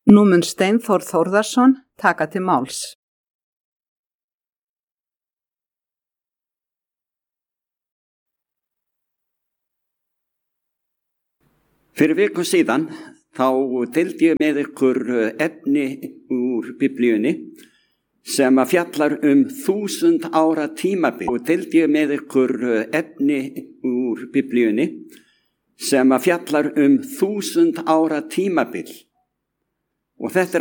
Nú mun Steinþór Þórðarson taka til máls. Fyrir viku síðan þá deildi ég með ykkur efni úr Biblíunni sem að fjallar 1000 ára tímabil. Og deildi ég með ykkur efni úr Biblíunni sem að fjallar 1000 ára tímabil. Og þetta